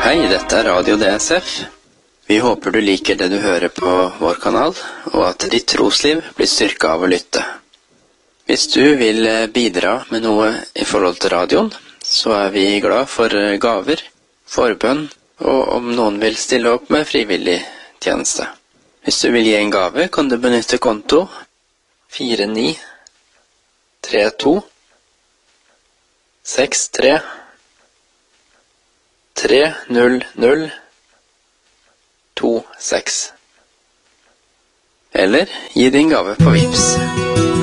Hei, dette er Radio DSF. Vi håper du liker det du hører på vår kanal, og at ditt trosliv blir styrket av å lytte. Hvis du vil bidra med noe i forhold til radioen, så er vi glad for gaver, forbønn, og om noen vil stille opp med frivillig tjeneste. Hvis du vil gi en gave, kan du benytte konto 4932 63 30026. Eller gi din gave på Vipps.